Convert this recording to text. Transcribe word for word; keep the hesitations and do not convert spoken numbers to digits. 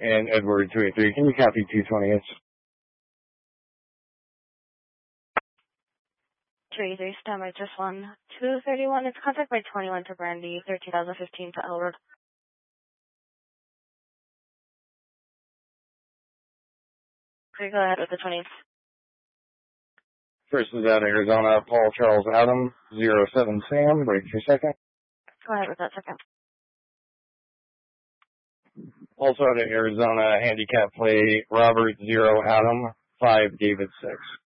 and Edward two eighty-three. Can you copy two twenty-eight? two eighty-three, standby just one. two thirty-one, it's contact by twenty-one to Brandy, thirteen thousand fifteen to Elroad. Okay, go ahead with the twentieth. First is out of Arizona, Paul Charles Adam, zero seven Sam, break your second. Go ahead with that second. Also out of Arizona, handicap play, Robert zero Adam, five David six.